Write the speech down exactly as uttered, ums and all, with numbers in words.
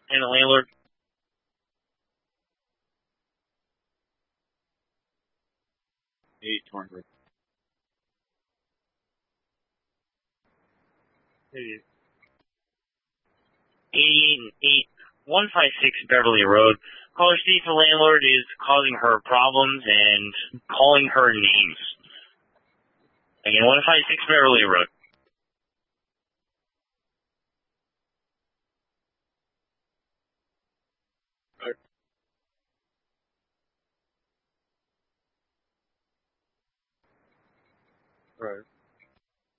And the landlord. Eight twenty. Eight eight one five six Beverly Road. Caller Steve, the landlord is causing her problems and calling her names. Again, one five six Beverly Road. Right.